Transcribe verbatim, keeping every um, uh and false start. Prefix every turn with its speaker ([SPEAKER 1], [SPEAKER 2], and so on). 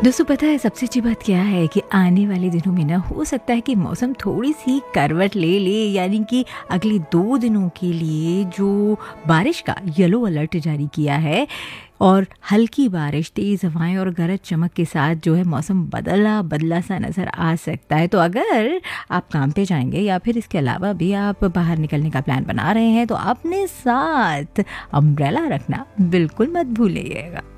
[SPEAKER 1] दोस्तों पता है सबसे अच्छी बात क्या है कि आने वाले दिनों में ना हो सकता है कि मौसम थोड़ी सी करवट ले ले, यानी कि अगले दो दिनों के लिए जो बारिश का येलो अलर्ट जारी किया है और हल्की बारिश, तेज़ हवाएं और गरज चमक के साथ जो है मौसम बदला बदला सा नज़र आ सकता है। तो अगर आप काम पे जाएंगे या फिर इसके अलावा भी आप बाहर निकलने का प्लान बना रहे हैं तो अपने साथ अम्ब्रेला रखना बिल्कुल मत भूलिएगा।